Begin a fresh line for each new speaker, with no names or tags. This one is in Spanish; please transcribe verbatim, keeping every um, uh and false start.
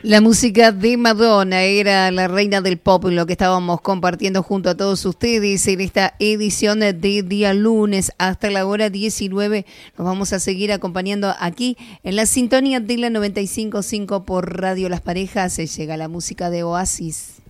La música de Madonna era la reina del pop, lo que estábamos compartiendo junto a todos ustedes en esta edición de día lunes hasta la hora diecinueve. Nos vamos a seguir acompañando aquí en la sintonía de la noventa y cinco punto cinco por Radio Las Parejas. Llega la música de Oasis.